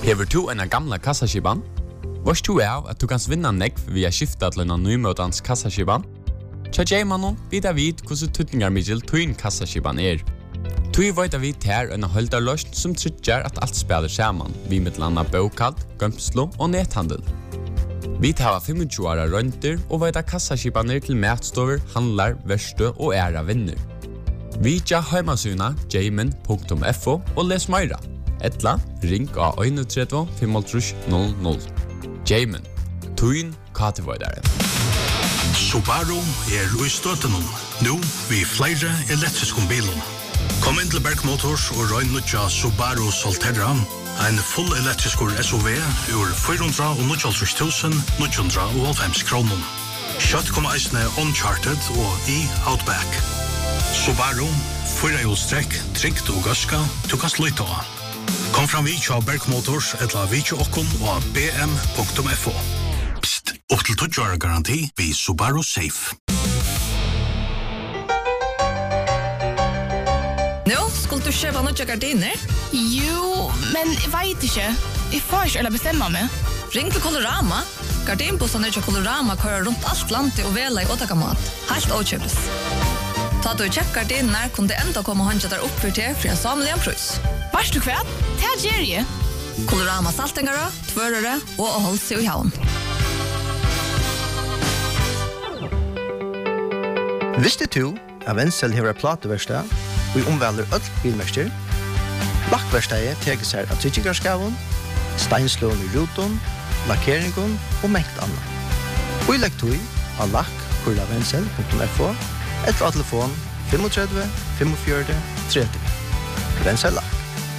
Hever du en gamla kassaskiban? Vars du at du kan vinna nekv via skifta til en nymøtans kassaskiban? Tja Jaimanon vidar vid hvordan tutningarmiddel tuin kassaskiban Tui veit vi ter en holdarløst som tryggjar at alt spiller saman, vi mittlanda bokald, gømslo og nethandel. Vi tar 25 åra rønter og veit kassaskibaner til matstover, handlar, verste og æra vinner. Vi tja heimasuna jaimen.fo og les meira. Etla, ring av 31 500. Jaimen, tuin katevoidare. Subaru i støttenom, nu vi flere elektriske bilen. Kom inn til Berg Motors og røyn nødja Subaru Solterra, en full elektrisk SUV ur 499.990 kroner. Kjøtt kom eisne Uncharted og Outback. Subaru, 4-hjulstrekk, trygt og gaska, du kan sløyta av. Kom fram vi til Berg Motors, etla vi til okkon og bm.fo. Psst, opp til 20 år garanti vi Subaru Safe. Nå, skulle du kjøpe noen gardiner? Jo, men jeg vet ikke. Jeg får ikke eller bestemme meg. Ring til Colorama. Gardinbossene til Colorama kører rundt alt landet og vela i åtakamat. Helt åkjøpes. Ta du kjøpt gardiner, kunne det enda komme håndja der opp for til en samlig en prøys. Varst du kvært? Det er Jerry. Colorama saltengere, tvørere og hold seg i havn. Visste du at Wenzel hever plateverstad og omvelder alt bilmester? Lakkverstadet teker seg av tryggigarskaven, steinslån i ruton, lakkeringen og mengt annet. Og i lekktøy av lakk.wenzel.fo etter telefon 35 45 30. Wenzel Lakk.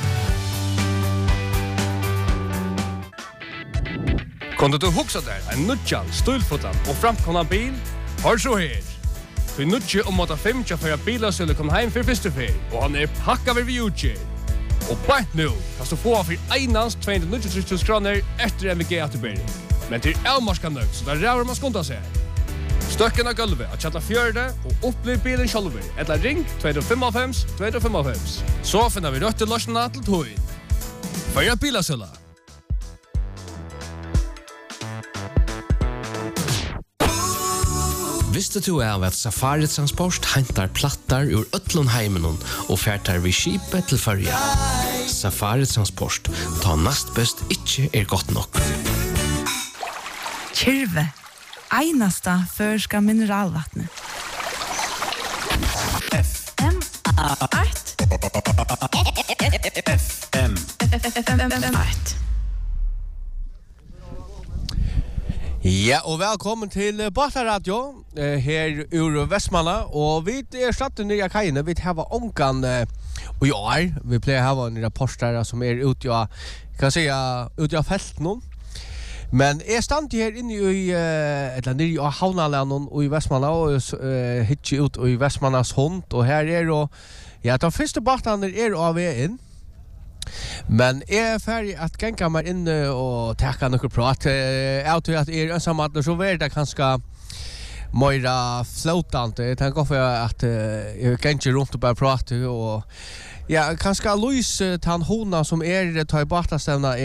Kunde du huxa der en nutjan, stulfotan og framkomna bil? Har så her. Du nutje om at 5 for bilar skulle komme heim for første fer, og han pakka ved utgjør. Og bare nå kan du få for einans 290.000 kroner etter MVG atterbering. Men til avmarska nøgt, så der ræver man skunda seg. Støkken av gulvet at chatta fjørde og opplev bilen sjálfur. Eller ring 255. Så finner vi rødt til løsene til tøyen. Føya bilasøla. Visste du at Safari Transport hentar plattar ur Ötlundheimenon og færtar vi skipet til Førja? Safari Transport, ta nast best ikke godt nok. Kyrve, einasta førska mineralvattnet. FM 8. Ja, og velkommen til Bata Radio her ur Vestmanna, og vi satt nere i kajene, vi har ångan og år, vi pleier å ha en rapporter som ute av, kan jeg si, ute av felten. Men jeg stand her inne i, eller nere i Havnalænen og i Vestmanna, og hittet ut i Vestmannas hund, og her jo, ja, de første batene av inn. Men jeg ferdig at genka meg inn og tekka noe prat. Jeg tror at jeg ønsammattler så var det kanskje mer flottant. Jeg tenker for at jeg genka rundt og bare prate. Og ja, kanskje Louis tan hona som tar i batastevna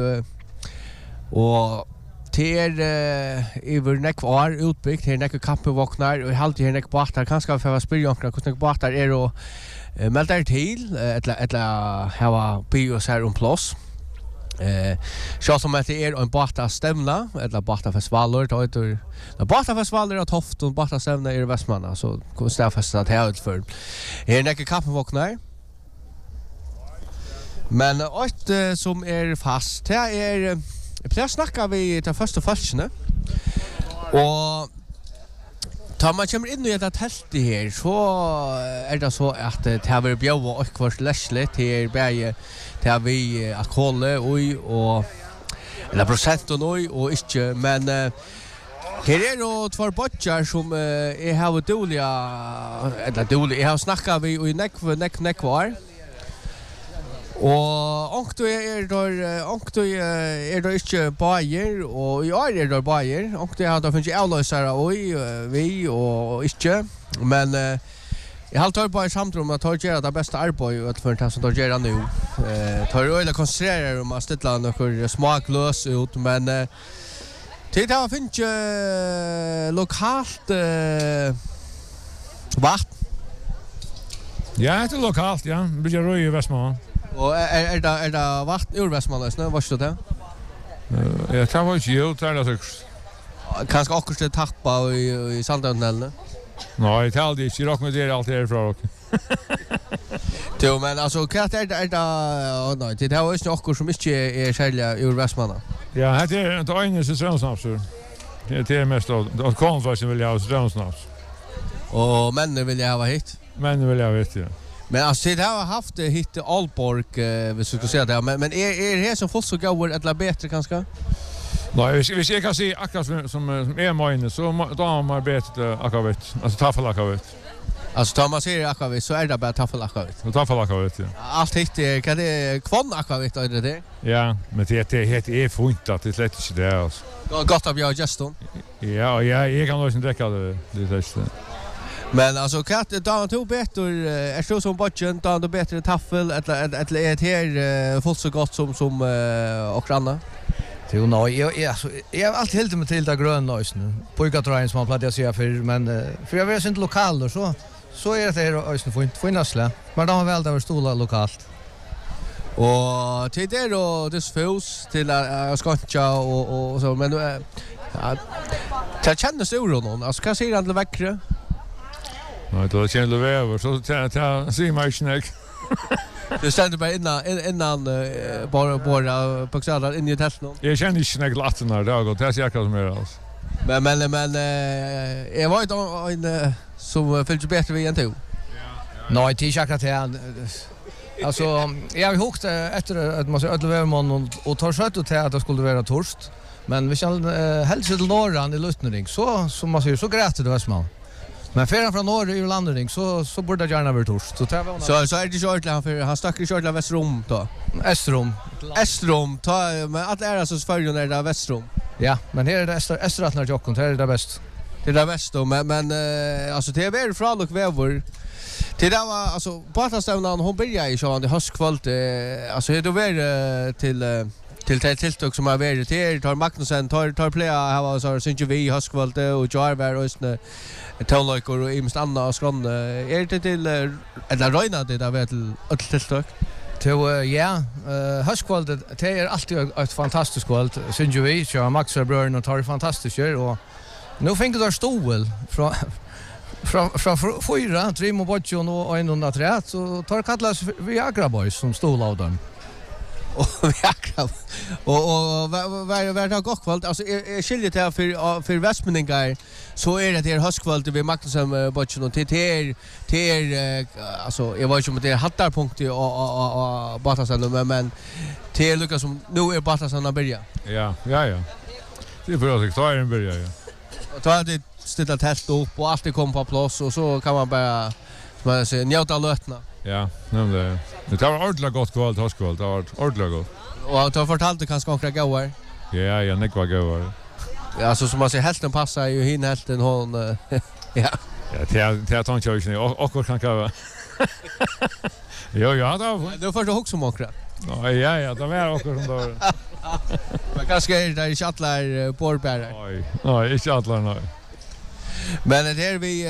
og til over nekv år utbyggt, her nekv kampevåknar, og jeg halte her nekv batar. Kanskje for å spørre omkring hvordan nekv batar og melder til, eller hava bios her plass. Så som at det en batastevna, eller batafestivaler, batafestivaler av Toft og batastevna i Vestmanna, så kunne stedfeste at jeg utfør. Her nekv kampevåknar. Men alt som fast, det jeg pleier å snakke vi til første falskene, og da man kommer inn i et telt her, så det så at det har vært bjøv og kvart leslig til bæge, til vi alkohole og eller prosenten og ikke, men her jo tvær bøtjer som jeg har dårlig, eller dårlig, jeg har snakket vi i nekvar, og onkto der ikke bajer, og i år der bajer. Onkto har da finnes avløsere vi og ikke. Men Jag har tagit på i samtrum att ta göra det bästa arbetet för det som de gör nu. Tar öle koncentrerar om att ställa några små glös ut men det har finns lokalt vatten. Ja, det är lokalt, ja. Det blir röj i Västmanland. Och är det vatten ur Västmanland nu? Vad står det? Jag tar inte ut där det kanske också det tappa i Sandönneln. Nej, det är inte rock med det allt härifrån. Jo, men alltså kvart är det nej, det har ju också som inte är sälja ur Västmanland. Ja, det är inte ingen säsongsnaps. Det är mest då konfas vill jag ha säsongsnaps. Och männen vill jag ha hit. Men vill jag vet ja. Men alltså det har haft hit Aalborg vi skulle säga det men är det som fått så går eller bättre kanske? Nej, hvis jeg kan si akkurat som er mine, så da har man bete akkurat, altså taffelakkurat. Alltså tar man ser akkurat så är det bara taffelakkurat. Taffelakkurat, ja. Allt hit kan det kvonn akkurat är det? Ja, men det är fint att det slett inte det alltså. Gott av jag Justin. Ja, jag kan också dricka det bästa. Men alltså katt då tog bättre är så som budget då bättre taffel eller är det här fullt så gott som och andra. Jo, nej, jag har alltid helt med till det gröna ösnen. Pojkatrain som man plattade säga för men för jag vet inte lokalt så är det här ösnen finnasle. Men de har väl där stolar lokalt. Och till det då det fälls till skotcha och så men det känns ur någon. Alltså kan se det väckre. Nej, då känner du över så ta se mig snack. Du ständer bara innan bara puxar in i testen. Jag känner inte snack latten där då det är säkert som är alltså. Men jag var inte en som följer bättre vi än to. Nej, det är säkert det. Alltså, jag har hukt efter att man ser ödelvävmån och tar sött och till att det skulle vara torst. Men vi kan hälsa till norran i Lutnering så som man ser så gräter det Västman. Men färran från norr i Landering så borde det gärna vara torst. Så är det kört han för han stack i kört Västrom då. Estrom ta men att är alltså följer när det är Västrom. Ja, men här är det Estratnar Jockon, här är det bäst. Det är bäst då men alltså det är väl från och vävor. Det där var alltså Bartastävnan hon började i sjön det höstkvällt alltså det var till tilltag som har varit till tar Magnusen tar playa här var så syns ju vi höstkvällt och Jarver och såna tonlökor och imst Anna och skron är det till eller röna det där vet till tilltag. Ja, höstkvällt det är alltid ett fantastiskt kväll syns ju vi så Max och bröderna tar fantastiskt och nu fick det stol från 4, Trim och Botjon och 103 så tar kallas Viagra Boys som stod av dem. Och Viagra. Och vad det gott kväll alltså är skiljet här för västmänningar så är det här höstkvällt vid Magnusen Botjon och till alltså jag var ju om det hattarpunkt och Batasen men till Lucas som nu är Batasen att börja. Ja. Det är bra att ta en börja ja. Och ta det ställa test upp och allt det kommer på plats och så kan man bara man säger njuta lötna. Ja, nämligen. Det var ordentligt gott kväll, höstkväll, det var ordentligt gott. Och du har fortalt du kanske några gånger. Ja, det var gåvar. Ja, så som man säger hälften passar ju hin hälften hon ja. Ja, det tar inte jag inte och kan kava. Jo, ja, då. Du får också som åkra. Ja, det var också som då. Men kanske är det inte alla porrbärare. Nej, inte alla nej. Men det är vi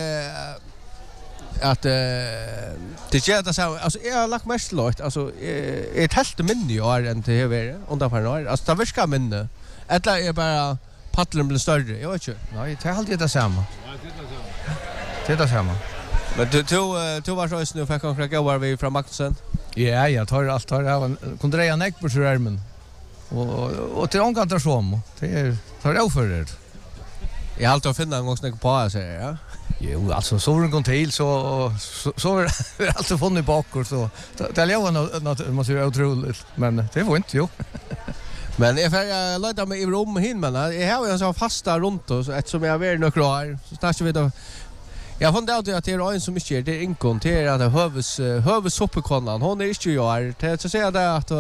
att det gör det så alltså jag har lagt mest lågt alltså ett helt minne i år än det över undan för år alltså det viskar minne eller är bara paddlen blir större jag vet inte nej det är alltid det samma det är det samma men du var så nu för kanske gå var vi från Magnusen ja jag tar allt jag kunde dreja neck på skärmen och till onkantar som det tar jag för det jag har alltid finna en gång snäck på här säger jag. Jo, alltså så var det till så är alltså funnit bakåt så det är något måste ju otroligt men det var inte jo. Men jag lägger mig i rum hin men jag har ju så fasta runt och så eftersom jag är några år så snackar vi då. Jag fann det att det är en som inte det är inkon till att hövs soppekonnan hon är inte jag det så säger det att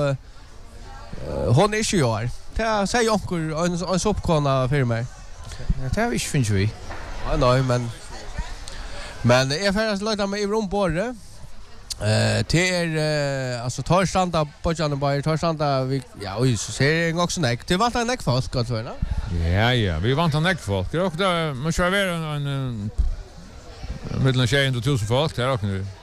hon är inte jag. Det säger onkel en soppkonna för mig. Det har vi inte finns vi. Nej Men jag får löta mig i rumborre. Till alltså Torstanda Bojan Bayer Torstanda vi ja oj så ser jag också näck. Det var en näck folk gott för, va? Ja, vi vant en näck folk. Det också man kör över en mellan 20 och 1000 folk där också nu.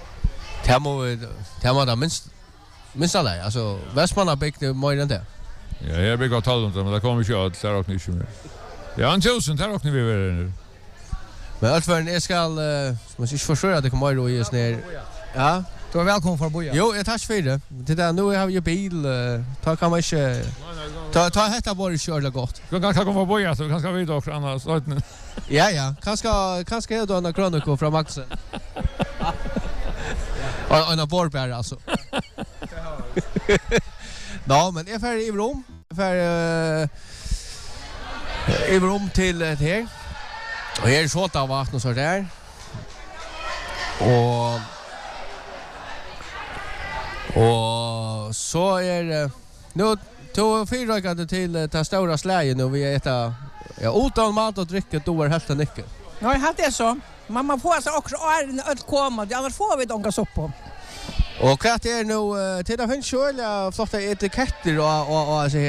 Tamo där minst alla alltså Västmanland har byggt mer än det. Ja, jag bygger 1200 men det kommer ju att där också inte mer. Ja, 1000 där också vi nu. Men allt för en ska man ska försöka att det kommer då i snär. Ja, du är välkommen för boja. Jo, jag tack för det. Det där nu har jag bil ta kan man inte ta detta bara köra gott. Kan komma boja så kanske vi då för annars. Ja, kanske jag då en krönika från Maxen. Och en borrbär alltså. Ja, men jag färdig i Rom. I Rom till det här. Och här är sålt av vatten och så där. Och så är nu tog fyrrökade till det stora slägen och vi äter utan mat och dryck då är helt nyckel. Ja, jag hade det så. Mamma får sig också att komma. Annars får vi donka soppa. Och kvart är nu till det finns själva flotta etiketter och så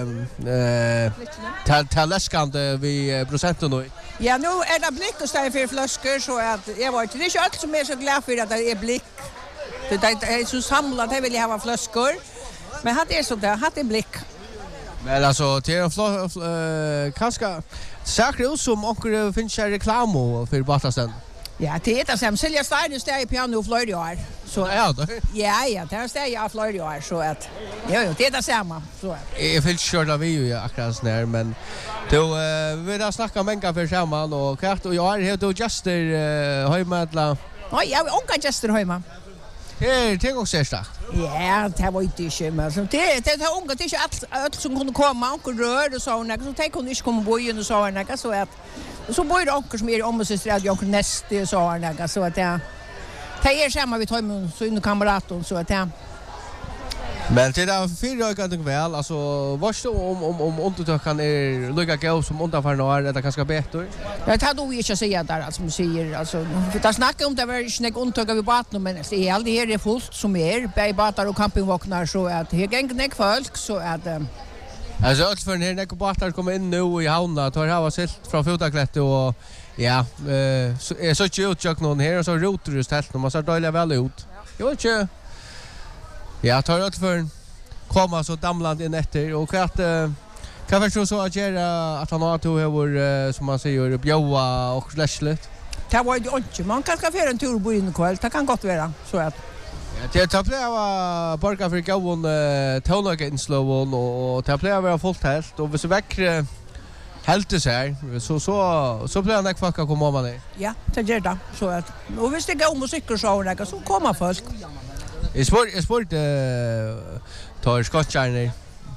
här läskande vi procenten då. Ja, nu är det blick och ställ för flaskor så att jag var inte det är allt som är så glad för att det är blick. Det är så samlat det vill jag ha flaskor. Men hade det så där hade blick. Men alltså till kanske säkert som onkel finns reklam för Batasen. Ja, det är det som Silja Steiner står i piano Florida. Så ja då. Ja, det står i Florida så att jo, det är det samma så att. Jag vill köra vi ju akkurat när men då vi har snackat många för samman och kvart och jag är då Jester hemma. Nej, jag har onka Jester hemma. Det också är starkt. Ja, det var inte men så det har onka det är allt som kunde komma onkel rör och så och så tänker hon inte komma bo in och så och så att så bor det onkel som är om sig sträd onkel näste så och så att det är samma vi tar med så in kamraten så att det. Men det där fyra ökande väl alltså vad står om undertökan är lugga gå som undanför några det kanske bättre. Jag tar då inte säga där alltså man säger alltså för att snacka om det var snägg undtöka vi båten men det är allt det här är fullt som är bei båtar och campingvagnar så att det är näck folk så att alltså allt för när näck båtar kommer in nu i hamna tar ha silt från Fotaklätt och ja så tjut jag någon här och så rotrust helt man så dåliga väl ut. Jag vet inte. Ja, tar det för komma så damland in efter och att kan förstå så att göra att han har två över som man säger bjöa och släschlet. Det var ju inte man kan få en tur på in kväll. Det kan gott vara så att det tar pleva parka för gåvon tonlaget inslån och tar pleva vara fullt helt och så väck helt det här så blir det folk att komma med. Ja, det gör det så att och visst det går musik och så kommer folk. Jag sport tar skottjärner.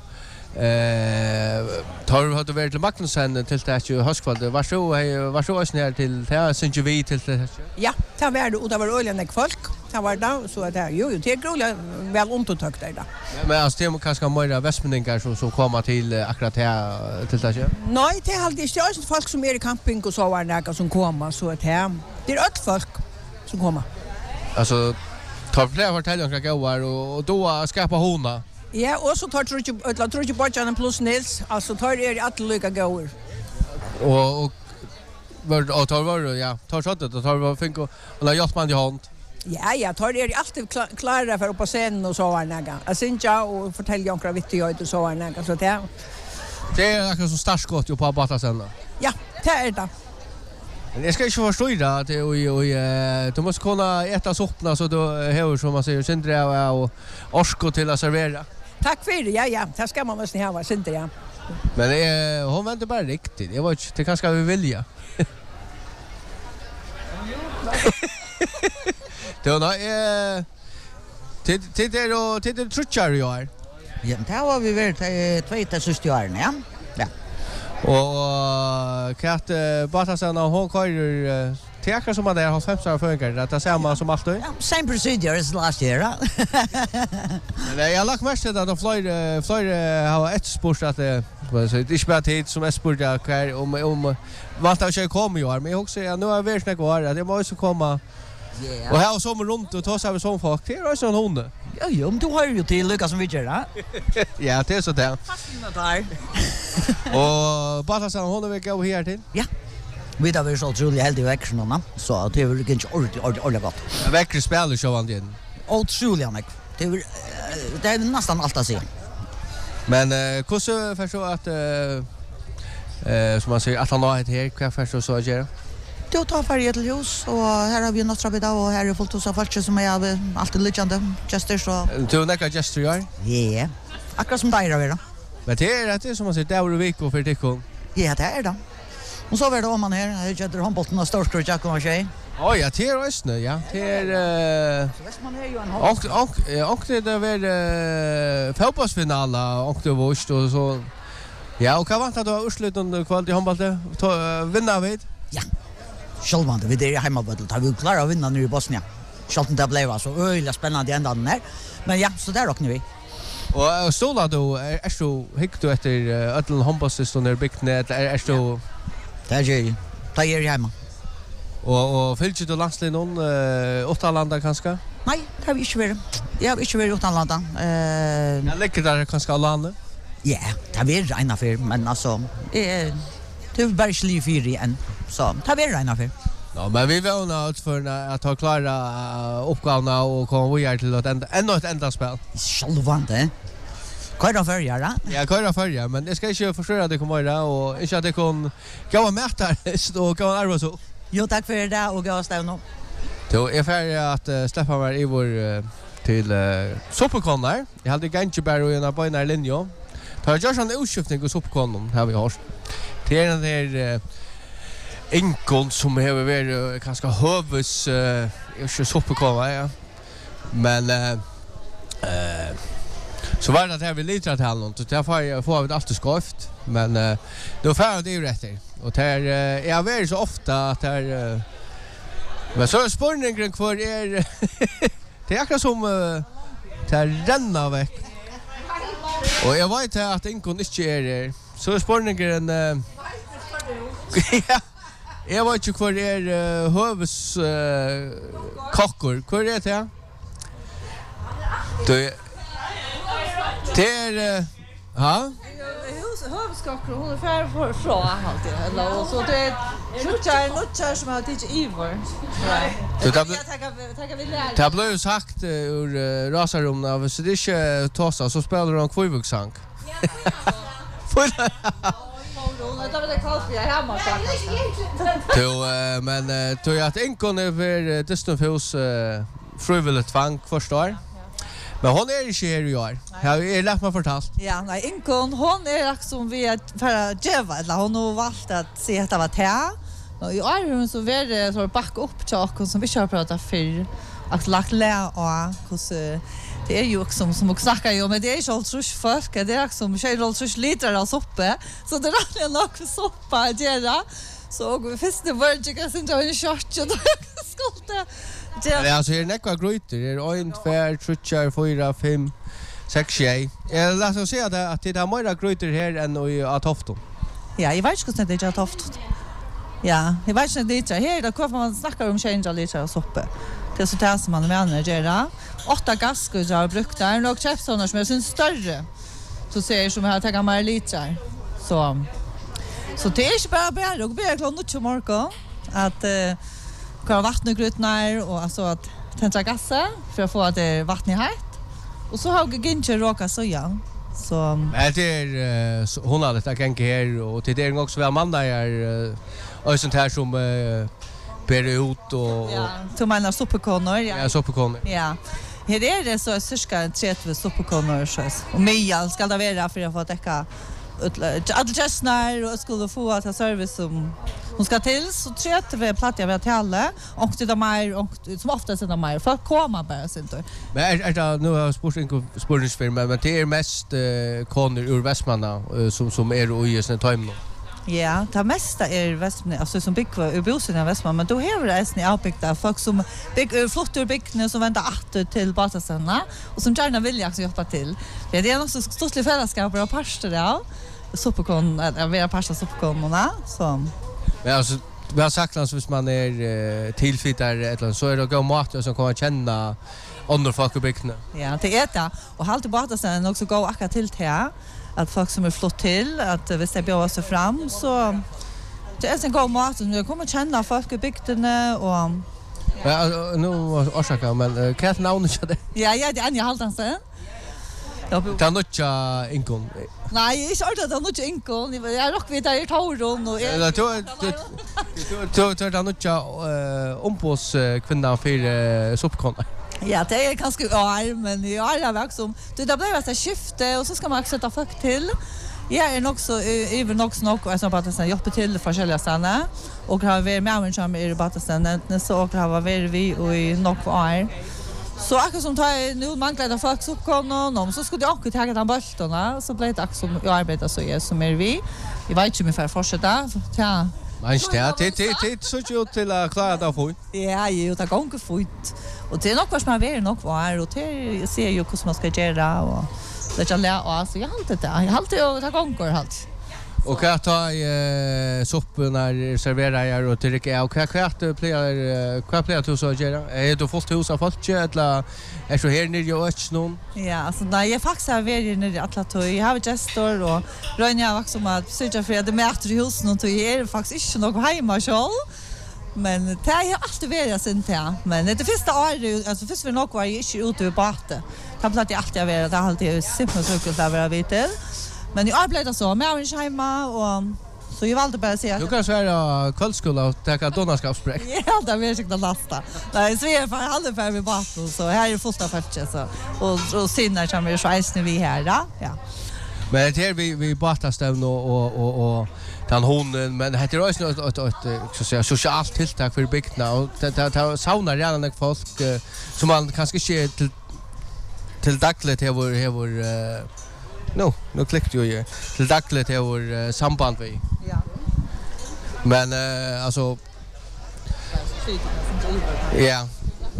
Tar hade varit till Magnusen till det ju höskvald. Var så snär till det syns ju vi till det. Ja, det var det och det var öliga folk. Det var då så att det jo det är groliga väl undertökt där. Men alltså det kanske mer västmänningar som kommer till akkurat här till det. Nej, det är alltid just folk som är i camping och så var det som kommer så att här. Det är ett folk som kommer. Alltså tar flera fortäljningar gåar och då skapa hona. Ja, och så tror jag bara en plus Nils, alltså tar det att lycka gåor. Och tar var ja, tar skottet och tar var fink och la Jotman i hand. Ja, tar det alltid klara för upp på scenen och så var näga. Jag syns jag och fortälja om vitt jag och så var näga så det. Det är också så starkt ju på Batasen. Ja, det är det. Men jag ska inte förstå det att du måste kunna äta soppna så då har som man säger syndra och orsko till att servera. Tack för det. Ja, det ska man nästan ha syndra. Ja. Men hon väntar bara riktigt. Jag vet inte, det kanske vi vilja. Det var till det trutchar jag är. Ja, det har vi varit 2060 år, ja. Ja. Och Kat Batasen och hon kör teater som man har 5 år före att det samma som alltid. Same procedure as last year. Nej, jag lagt mest att de flyr har ett spår att Så det är inte bara tid som spurte jag kvar om vant att jag kommer i år, men jag också nu har vi snackat var att jag måste komma. Ja. Och här som runt och ta sig över sån folk. Det är också en hund. Ja, men du har ju till Lucas som vi gör, va? Ja, det är så där. Fastna där. Och bara så hon vill gå här till. Ja. Vi där vill så otroligt helt i växlarna, så det är väl inte ordentligt gott. Väcker spelar så vant igen. Otroligt mycket. Det är nästan allt att se. Men hur så förstå att som man säger att han har ett här kvar först så gör. Det tar färg till hus och här har vi något trappa och här är fullt hos folk som är alltid lyckande gester så. Du näka gester gör? Ja. Akkurat som där är det. Men det är som man säger där var vecka och för det kom. Ja, det är det. Och så var det om man här jätter handbollen och storskor jag kommer tjej. Oj, ja, det är östne, ja. Det är man är ju en och det var fotbollsfinal och det var och så. Ja, och vad väntar du avslut under kvalitet handboll vinna vid? Ja. Självmant, vi är hemma på det. Vi klarar att vinna nu i Bosnien. Självt det blev så öliga spännande ända den här. Men ja, så där åkte vi. Och stolar du är så hick du efter ödlan handbollssystemet byggt är så där är det är hemma. Och fyllt du landslinen åtta landa kanske? Nej, det har vi inte varit. Jag har inte varit åtta landa. Jag lägger där kanske alla landa. Ja, det har vi räknat för, men alltså det är bara sliv för igen. Så det har vi räknat för. Ja, men vi vill nog för att ha klara uppgifterna och komma vidare till ett enda spel. Självant, Köra förra, va? Ja, köra förra, men det ska inte förstöra det kommer där och inte att det kan gå med där och gå arva så. Jo, tack för det och gå stävno. Då är färdig att släppa mig i vår till soppekonnar. Jag hade ganska bara i en böjnar linje. Tar jag en utskiftning och soppekonnon har vi hört. Det är den där inkon som har varit ganska hövs inte soppekonnar, ja. Men så var det här vi lite till honom så därför får vi alltid skoft men då får det ju rätt och det är väldigt så ofta att det men så är spårningen kvar är det är akkurat som det renner väck och jag vet att inkon inte är det så är spårningen ja jag vet inte kvar är hövs kockor kvar är det det är ja huvudskockor hon är färdig för alltid eller så det nutchar som har tagit Ivor. Så det blev ju sagt ur rasarummet av så det är inte tossa så spelar de kvivuxsang. Men tror jag att inkon är för Disneyhus frivilligt tvang förstår. Men hon är inte här i år. Jag är lätt mig fortalt. Ja, nej, inkon, hon är liksom vi att för Jeva, eller hon har valt att se att det var här. Och i år hon så var det så backa upp till oss som vi kör prata för att lagt lä och det är ju också som också snackar ju men det är ju alltid folk det är som kör alltid lite av soppa så det är nog för soppa att göra så vi först det var ju kanske inte en shot och skolte. Ja, alltså är näkva grytor. Det är 1 2 3 4 5 6 7. Jag låter oss säga att det är mer grytor här än i Atofton. Ja, jag vet inte hur det är Atofton. Ja, jag vet inte det är här då man snackar om change lite av soppa. Det är så där som man menar göra. 8 gaskor jag har brukt där och chefsarna som är syns större. Så ser som jag har tagit mer lite så det är inte bara och blir klart nu morgon att kvar vattengrytnar och alltså att tända gassen för att få att det vattnet är hett. Och så har Ginche råkat så igen. Så det är hon har det kan här och det är också väl Amanda är och sånt här som ber ut och ja, till mina soppekonor. Ja, soppekonor. Ja. Här är det så cirka 30 soppekonor så och mejl ska det vara för att få täcka alla gästnar och skulle få att ha service som hon ska till så tror vi platt jag vet till alla och det mer och som ofta sen mer för komma bara sen då. Men är det nu har sportfilm men det är mest konor ur Västmanna som är i sin time. Ja, det mesta är Västmanna alltså som bygg ur bosen i Västmanna men då har det är avbyggda folk som bygg flottor byggna som väntar att till basasterna och som gärna vill också hjälpa till. Det är något så stort fällskap och pastor där. suppekon, att vara pasta suppekonorna så. Men alltså vi har sagt att hvis man är tillfittare eller så är det gå mat som kommer känna andra folk i bygden. Ja, det är det. Och halt tillbaka sen också gå akkurat till det att folk som är flott till att hvis det bjöd sig fram så det är en god mat som kommer känna folk i bygden och ja, nu orsaka men kan namnet det? Ja, det är Anja Haldansen. Det är något inkon. Nej, inte ordet det är något inkon. Jag rock vid där i Tauron och det är något ompos kvinna för suppkonna. Ja, det är ganska men jag har väl som det blev ett skifte och så ska man också sätta folk till. Jag är nog så även nog och så bara sen jobba till forskjelliga ställen och har varit med mig som är bara sen så och har varit vi och i nog var. Så akkurat som tar nu manglar folk så kommer så skulle jag också ta den bollarna så blev det också som jag arbetar så är som är vi. Jag vet inte om jag får fortsätta. Ja. Men det så ju till att klara det för. Ja, ju det går fort. Och det är nog vad man vill nog var och det ser ju hur man ska göra och det jag lär och så jag hållt det. Jag hållt det ta gånger halt. Och kan ta soppen när serverar jag och till och kvart plejer du så göra? Är du fullt hus av folk eller är så här nere och någon? Ja, alltså nej jag faktiskt har varit nere i Atlantoy. Jag har gestor och Rönja har också med söka för det med i husen och det är faktiskt inte något hemma själv. Men det har alltid varit sen till. Men det första året alltså först vi nog var jag inte ute på båten. Det har alltid varit det har alltid simpelt så kul att vara ute. Men jag arbetade så med mig hemma och så jag valde bara att säga. Du kan svära kvällskola och ta donnerskapsbräck. Ja, det är verkligen lasta. Nej, så är för halva för vi bara så här är fullt av folk så och sinna som är så vi här då. Ja. Men det här vi båtastävn och den hunden men det är också ett så säga socialt tilltag för bygdena och det saunar redan folk som man kanske inte till dagligt har nu klickade ju till dagligt har samband vi. Ja. Men alltså ja.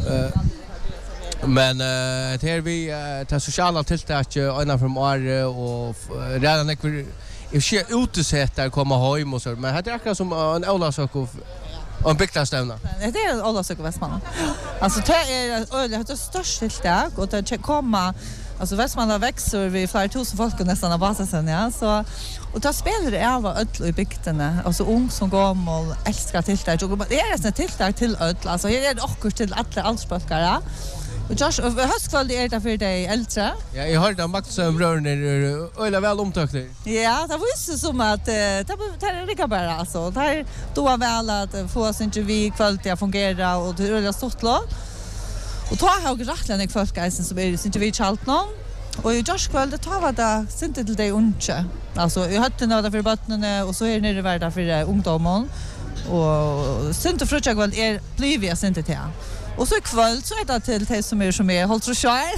Men det här vi tar sociala tilltag ena från år och redan jag ser utesättare komma hem och så men det är akkurat som en Olasök och en bygdastävna. Det är en Olasök Västmanland. Alltså det är det största tilltag och det kommer alltså Västmanland växer vi flera tusen folk nästan av basen ja så och ta spelar det av öll i bygderna alltså ung som gammal älskar tilltag och det är ett tilltag till öll alltså här är det också till alla allsfolkare. Och just höstkväll är det för dig äldre. Ja, jag hörde att Max bröder öle väl omtökt. Ja, det var ju som att det är lika bara alltså. Där då var väl att få oss inte vi kvalitet att fungera och det är stort låt. Och då har jag rättligen en folkgeisen som är inte vi chalt någon. Och i just kväll det tar vad det inte till dig unche. Alltså jag hade några för barnen och så är det värda för ungdomen. Och sent och fruktjag väl är blivia sent till. Och så kväll så är det till det som är hållt så kär.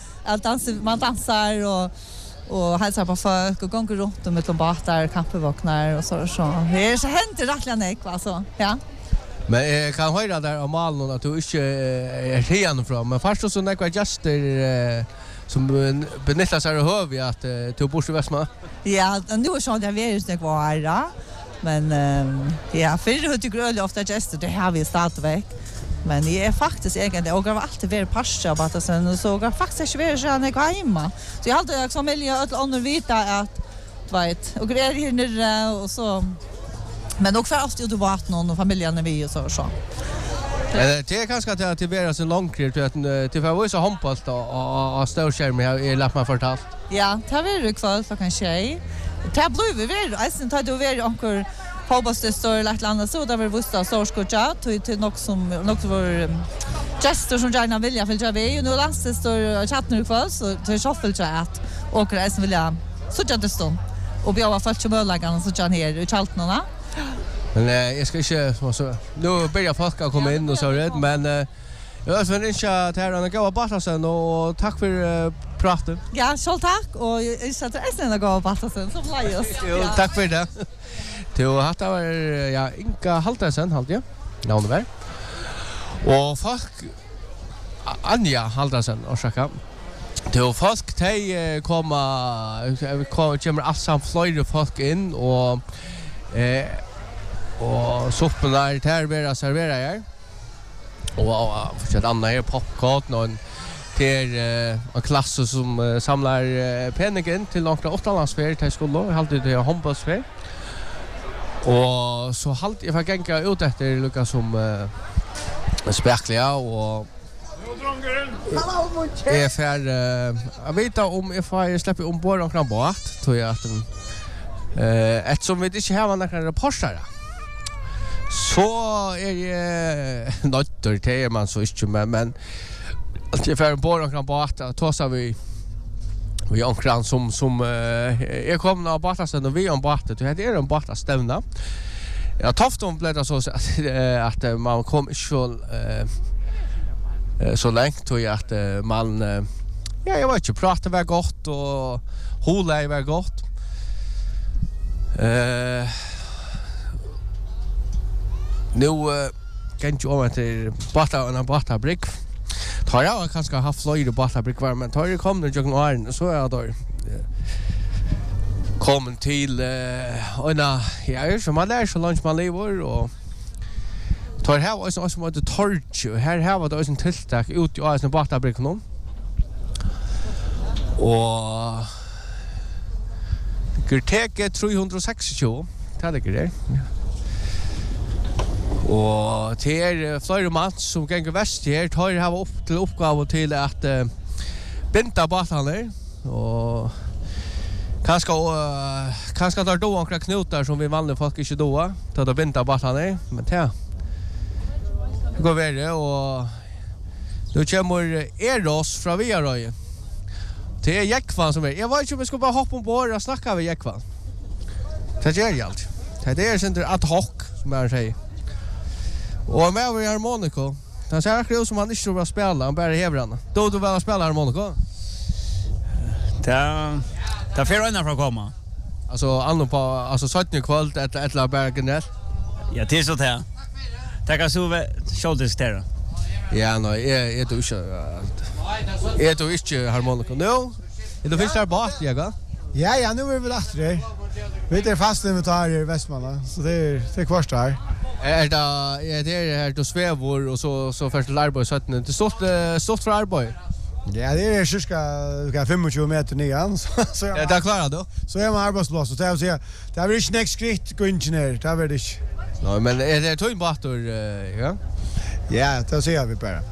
Man dansar och hälsar på folk och går runt med de båtar, kampevaknar och så. Det är så hänt rättligen alltså. Ja. Men jag kan höra där om Malmö att du inte är helt från men först så några gäster som benyttar sig av höv att du bor i Västmanland. Ja, nu är så att jag vet inte vad är det. Men ja, för det tycker jag ofta gäster det har vi startväck. Men jag är faktiskt egentligen och jag har alltid varit pascha på att sen så jag faktiskt inte varit så när jag hemma. Så jag hade också familj och alla andra vita att vet och grejer här nere och så men också för ofta ut vatten och familjen vi och så. Det är kanske att det blir så långt att det var så handbollt och storskärm jag lagt mig fortalt. Ja, det var det kväll klockan 6. Det blev vi alltså tar det över onkel Hobos det står lagt landa så där vi visste så skoja till något som var gestor som gärna vilja för jag vet nu lastet står chatten kvar så det shuffle chat och resten vill jag så jag stod och bjöd folk till mölagarna så jag här i chaltnorna. Men jag ska inte så nu börjar folk att komma in och så rätt men jag vill inte att här och gå bara sen och tack för pratet. Ja, så tack och jag sätter ästen gå bara sen så flyers. Jo, tack för det. Du har var ja Inka Haltersen halt ja. Navnet var. Och folk Anja Haltersen och Shaka. Då folk de kommer allsam flöjde folk in och suppen där där blir servera här. Och för att andra är popcorn och till en klass som samlar penningen till några åttalandsfär till skolan. Jag hade det handbollsfär. Och så halt jag fick gänga ut efter Lucas som spekliga och jag för jag vet om jag släpper ombord och kan båt tror jag att eftersom vi inte har några reporter så är det nötter till man så inte men att jag för ombord och kan båt då så vi omkring som är komna av båten och vi om båten det är en båtstävna. Jag tofft om blev det så att man kom så längt och att man jag vet inte prata var gott och hålla var gott. Nu kan ju om till båta brick. Tar jag kanske haft flöjde båta brick var men tar det kommer jag nog så är då kommer till ja så man lär så långt man lever och tar här också som att torch här var det en tilltag ut i en båtabrick nu och Kurteke 360 tar det grejer och till flera man som gänger väst här tar det här upp till uppgåva till att binda båtarna och kanske tar då några knutar som vi vanliga folk inte då tar då binda båtarna men det går vidare och då kommer Eros från Viaröje. Det är Jäckvan som är. Jag vet inte om vi ska bara hoppa ombord och snacka med Jäckvan. Det gör jag allt. Det är inte ad hoc som jag säger. Och med över harmonika. Han säger akkurat ut som han inte tror att spela. Han bara häver henne. Då du väl spela harmonika? Det är flera öarna för att komma. Alltså 17 kväll eller bara generellt? Ja, det är så det. Det kan så diskutera. Ja, nej, är du inte. Är du inte harmonika nu? Är du finns där bak, jag? Ja, nu är vi där där. Vi är fast inventarier i Västmanland, så det är kvar där. Det här du svävar och så först Larborg 17. Det stort för Larborg. Ja, det är cirka 25 meter nian så det är klart då. Så är man arbetsplats och det vill säga det är inte next skritt gå in ner. Det är det inte. Nej, men är det tungbåtar ja? Ja, det ser vi bara.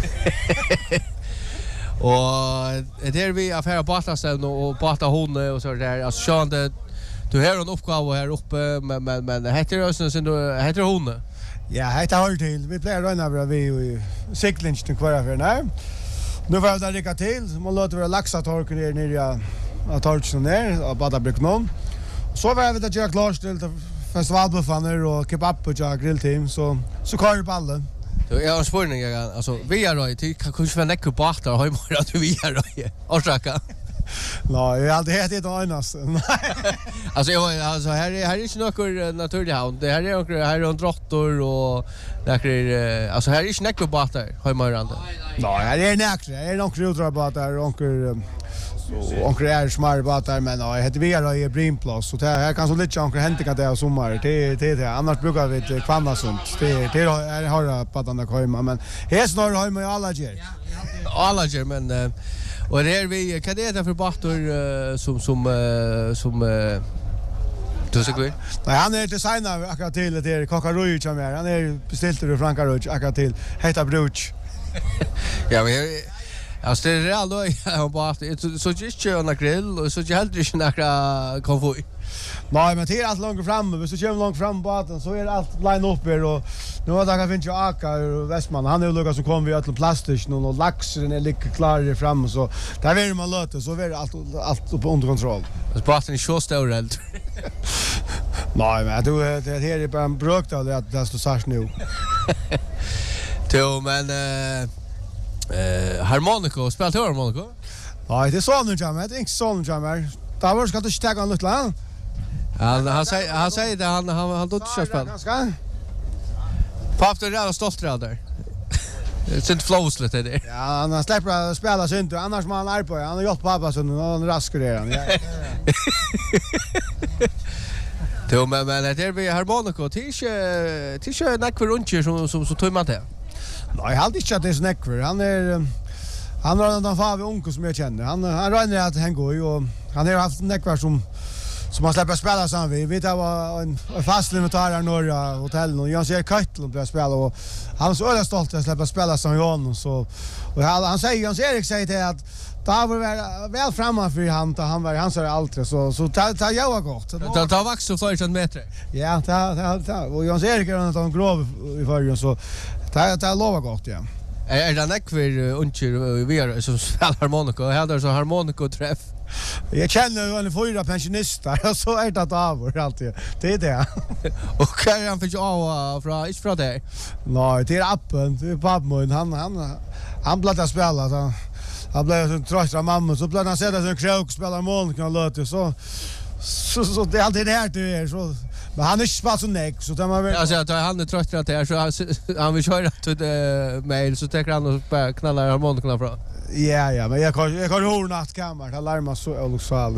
Och det är vi affärer båtaställen och båta hon och så där. Alltså Sean det du har en uppgåva här uppe men heter det också sen då heter hon. Ja, heter håll till. Vi plejer röna över vi cyklingen till kvar för nej. Nu får jag lycka till. Man låter vara laxatorken ner i torken ner och bara bruk någon. Så var vi att göra klart till festivalbuffaner och kebab och grillteam så kör vi ballen. Jag har en spårning alltså vi är då till kanske för näck båtar har ju att vi är då. Orsaka. Nej, jag hade hetat det annars. Alltså här är inte något naturligt hav. Det här är en drottor och där alltså här är inte näck båtar har man rande. Nej, det är näck. Det är några utrabåtar och onkel är smart båtar men jag heter vi är i Brimplats så det här kan så lite onkel hämta det av sommar det annars brukar vi kvanna sånt det är har på den där komma men här snart har man ju alla ger men och det är vi kan det är för båtar som du säger nej han är designer akkurat till det är Kakaroy som är han är beställt ur Frankaroy akkurat till heter Bruch ja men alltså det är ändå jag bara så just kör en grill och så jag helt inte några konvoj. Nej, men det är allt långt fram. Hvis du kommer långt fram på båten så är allt line upp här och nu har jag finns ju Aka i Västmanland. Han är ju Lucas som kommer vi att plastik och laxen är lika klar fram så där vill man låta så är allt på under kontroll. Så båten är så stor helt. Nej, men det här är bara en bråkdel att det står sars nu. Jo, men harmonika, spelar du harmonika? Nej, det är så nu jammer, det är inte så nu jammer. Där var ska du stäcka en lite land. Han säger det han då inte spela. Ganska. Pappa är rädd och stolt där. Sint flows lite där. Ja, han släpper att spela synt annars man arbeta. Han har gjort pappa så nu han raskar där han. Då men det vi harmonika tisha näkvar runt som tog man det. Nej, helt inte att det är näkvar. Han har en far vi onkel som jag känner. Han räknar att han går och han har haft näkvar som han släpper spela samman vi. Vi tar en fast inventar här norra hotellen och jag ser Köttel börja spela och han är så öra stolt att släppa spela som honom så och han säger Jens Erik säger till att ta var väl framme för han var han sa allt så ta jag gott. Ta vax så för meter. Ja, ta och Jens Erik är en grov i förrjun så ta lova gott ja. Är det näkvar under vi är som spelar harmonika och hade så harmonika träff. Jag känner en fyra pensionister och så är det av alltid. Det är det. Och kan han fick av från inte från det. Nej, det är appen, det är pappan han bladar spela så han blev så trött av mamma så bladar han sätta sig en krok spela mål kan låta så det är alltid det här det är så men han är inte spelat så näck så där man alltså att han är trött att det så han vill köra till mail så tar han och knallar harmonikerna från. Ja, men jag kan höra nattkammaren. Det larmar så olusal.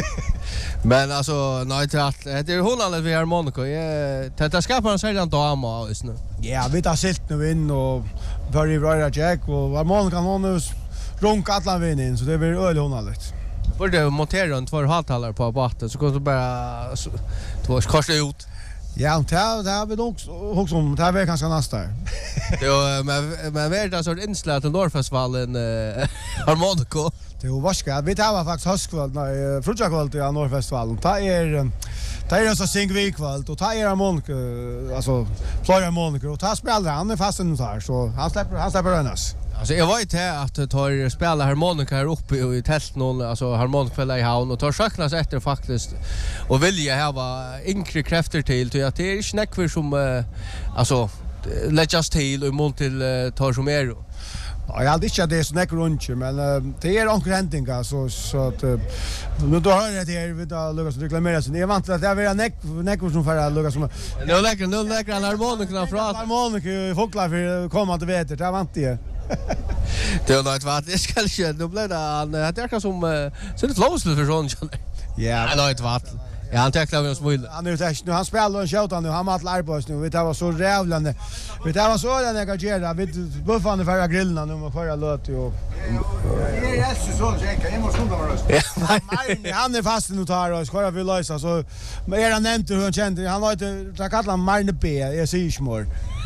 Men alltså, nej det är hon vi harmonika. Det skapar en sån dama just nu. Ja, vi tar sitt nu in och börjar röra Jack och harmonikan hon nu runka alla vin in så det blir öl hon allt. Borde montera en två halvtalar på batten så kan du bara två kasta ut. Ja, det har vi också om. Det här är ganska nästa. Jo, men vet det så inslag till Norrfestivalen harmonika. Det är vaska. Vi tar faktiskt höstkväll när fruktjakväll till Norrfestivalen. Det är en så singvikväll och ta harmonika alltså flera harmonika och ta spelar han är fast nu här så han släpper rönas. Alltså jag vet att tar spela harmonika här uppe i tälten alltså harmonikväll i havn och tar saknas efter faktiskt och vilja ha inkre krafter till att det är inte näkvar som alltså läggas till och mål till tar som är. Ja, jag hade inte det så näkvar runt men det är onkräntingar så att nu då hör jag det här vi då Lucas reklamera så det är vant att det är näkvar som för Lucas som nu lägger harmonikerna från harmonika folklar för kommande veter det är vant det. Det är något vad det ska ju då blir det är som så det flows för sån. Ja, det är något vad. Ja, han tacklar vi oss väl. Han är nu han spelar och skjuter nu han har arbets nu. Vi tar var så rävlande. Vi tar var så den engagerade. Vi buffande för grillarna nu med förra låt och det är så jag kan måste komma röst. Han är fast nu tar oss kvar vi lösa så men är han nämnt hur han kände han har inte kallar Marne B. Jag säger smör.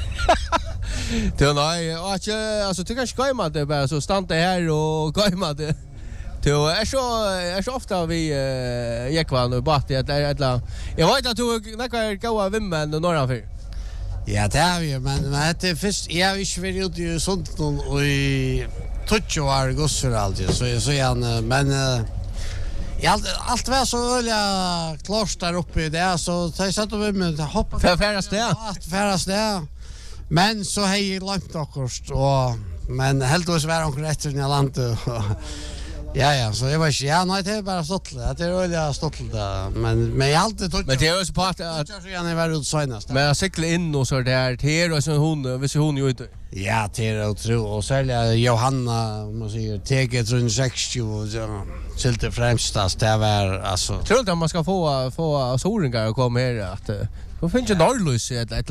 Det är nej, alltså tycker jag ska gömma det bara så stanna här och gömma det. Det är så ofta vi gick var och bort det är jag vet att du näkar goda vimmen norra för. Ja, det är ju men det är först jag vill ju ut i sånt och i touchar gossar alltid så igen men allt var så öliga klart där uppe där så satt vi med hoppa färdas det. Men så hej långt akkurst och men helt och så var hon rätt i landet. Ja, så det var inte ja, nej det är bara stolt. Det är öliga stolt men jag alltid men det är ju så part att jag är väl utsenast. Men jag cyklar in och så där här och så hon visst hon ju inte. Ja, det är otroligt och sälja Johanna man säger TG 360 och Silte främstast det var alltså. Tror inte man ska få soringar att komma här att då finns ju norrlös ett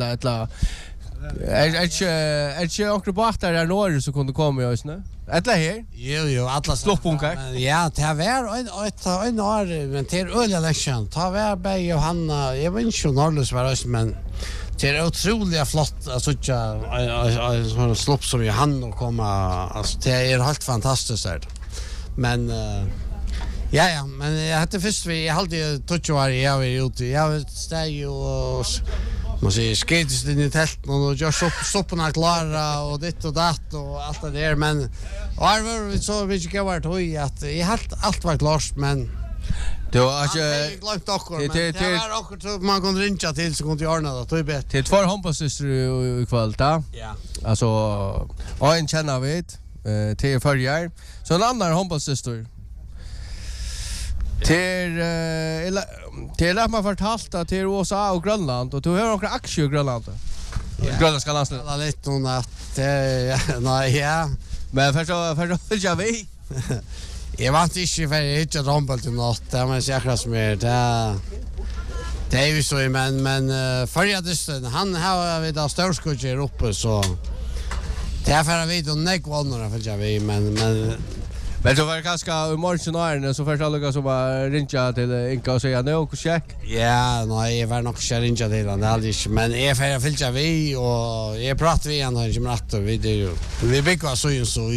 är inte akrobater där norr så kunde komma just nu. Eller här? Jo, alla sloppunkar. Ja, det var en år men det är öliga lektion. Ta var bei Johanna, jag vet inte norrlös var det men det är otroligt flott att såna slopp som Johanna komma alltså det är helt fantastiskt där. Men ja, men jag hade först vi hade touchar jag var ute. Jag steg och man säger skates in i tälten och just stopparna klara och ditt och datt och allt det där men var så vi gick över till att I allt var klart men det var glömt också men det var också man kunde ringa till så kunde Arna då typ det är två handbollssystrar i kväll då. Ja. Alltså en känner vi till förjar så en annan handbollssyster till att man fortalt att till USA och Grönland och du har några aktier i Grönland. Grönländska landslaget. Alla lite hon att nej ja. Men för vill jag vi. Jag vant inte för inte rompel till något. Det men säkert som är det är ju så men förra dysten han har vi där storskotcher uppe så det är för vi då neck vannor för jag vi men så var det ganska i morgon så först alla som var ringa till Inka och säga no check. Ja, nej, jag var nog inte ringa till han aldrig men är för jag fyllde vi och jag pratar vi igen här som rätt och vi bygger så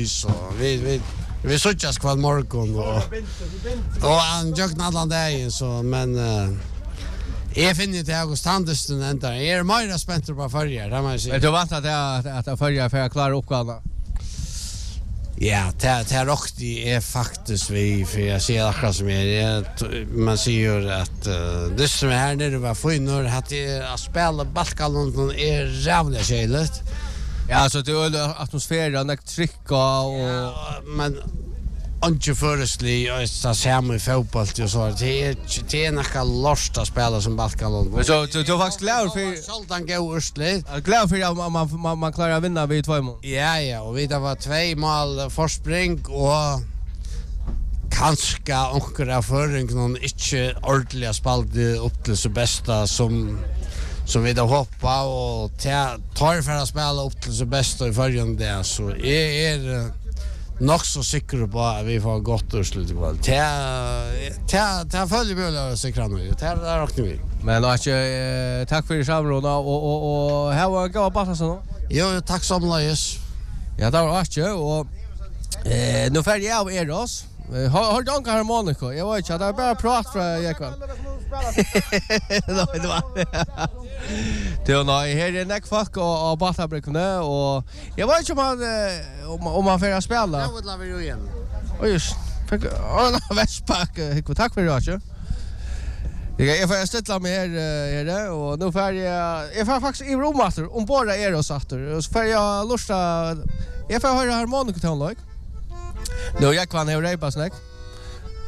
vi söker kväll morgon och han jökna alla dagen så men jag finner till August Andersson ända. Jag är mer spänd på förra, det måste jag säga. Men du vet att förra för att klara uppgåvan. Ja, det rokti är faktiskt vi för jag ser akkurat som man säger att det som är här nere var finner att spela Balkalund är jävligt skälet. Ja, så det är atmosfären och trycka och men inte förestlig så samma i fotboll och så det är några lörsta spelare som Balkalund. Men så du var faktiskt glad för Sultan går ursligt. Glad för att man klarar att vinna vid 2 mål. Ja, och vi det var 2 mål förspring och kanske onkra förring någon inte ordentliga spalde upp till så bästa som vi då hoppa och tar för att spela upp till så bästa i förrjun där så är nog så säker på att vi får gott urslut ikväll. Ta följer väl att säkra nu. Ta där och nu. Men tack för samrådet och här var gå bara så. Jo, tack så mycket. Ja, det var det och nu färdig av oss. Har du någon harmonika? Jag vet inte, det är bara prat från ikväll. Det var här är neckfuck och Batabrickorna och jag vet inte om man får spela. Jag vill lova igen. Och just Vestpack, tack för det. Jag får ställa mig här och nu får jag får faktiskt i rummater om bara oss åter. Så får jag lusta jag får höra harmonika till honom. Nu jag kan höra på snack.